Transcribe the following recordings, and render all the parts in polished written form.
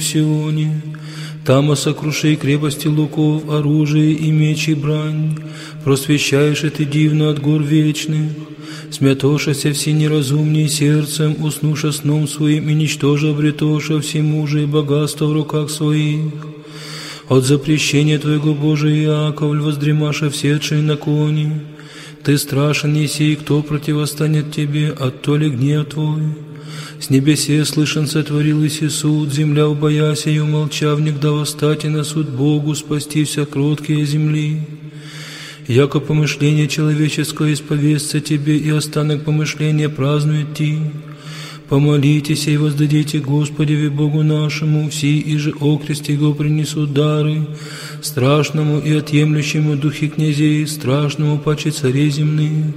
Сионе. Там сокруши крепости луков, оружие и меч и брань. Просвещаешь ты дивно от гор вечных. Смятошася все неразумней сердцем, уснуша сном своим и ничтоже обретоша всемужие и богатство в руках своих. От запрещения Твоего, Божия, Яковль, воздремаша всетший на коне. Ты страшен, еси, кто противостанет Тебе, оттоли гнев Твой. С небесе слышен сотворил иси суд, земля убояся и умолчав, негда восстать и на суд Богу, спасти вся кроткие земли. Яко помышление человеческое исповестся Тебе, и останок помышления празднует Ти. Помолитесь и воздадите Господеве Богу нашему, все и же окрест Его принесут дары, страшному и отъемлющему духи князей, страшному паче царей земных.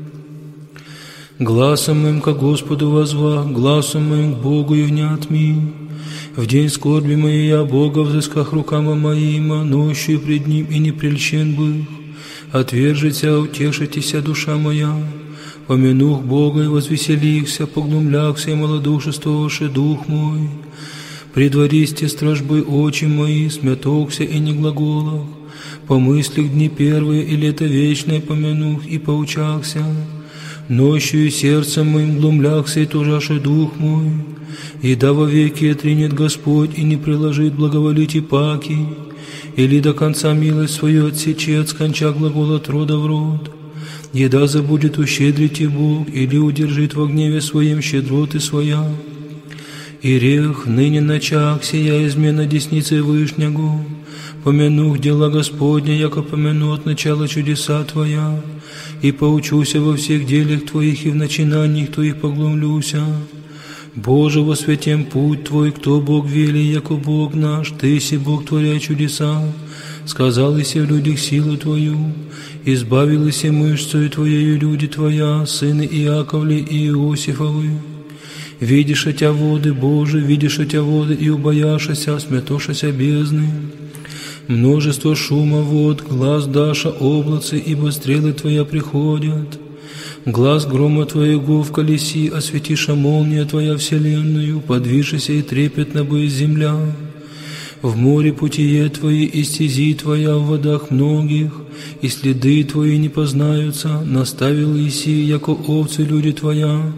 Гласом моим ко Господу возва, гласом моим к Богу явнят ми. В день скорби моей я Бога взысках рукама моима, нощью пред Ним и не прельщен был. Отвержися, утешитеся, душа моя. Помянух Бога и возвеселихся, поглумлякся и малодушествовавши дух мой. Предвористе стражбы очи мои, смятокся и не глаголах. По мыслях дни первые и лето вечное помянух и поучахся. Нощью и сердцем моим глумлякся и тужаши дух мой. И да вовеки отринет Господь и не приложит благоволить и паки, или до конца милость свою отсечет, сконча глагол от рода в род. Еда забудет ущедрить и Бог, или удержит во гневе своем щедроты своя. И рех ныне начах сия измена десницы Вышнего. Помянух дела Господня, яко помяну от начала чудеса Твоя, и поучуся во всех делах Твоих и в начинаниях Твоих поглумлюся. Боже, во святем путь Твой, кто Бог вели, яко Бог наш, Ты си Бог, творя чудеса. Сказал иси в людях силу Твою, избавил иси мышцею Твоею люди Твоя, сыны Иаковли и Иосифовы. Видишь отя воды, Боже, видишь отя воды, и убояшася, смятошася бездны. Множество шума вод, глаз даша облацы, ибо стрелы Твоя приходят. Глаз грома Твоего в колеси, осветиша молния Твоя вселенную, подвижися и трепетно будет земля. В море путие Твои и стези Твоя в водах многих, и следы Твои не познаются, наставил Иси, яко овцы люди Твоя.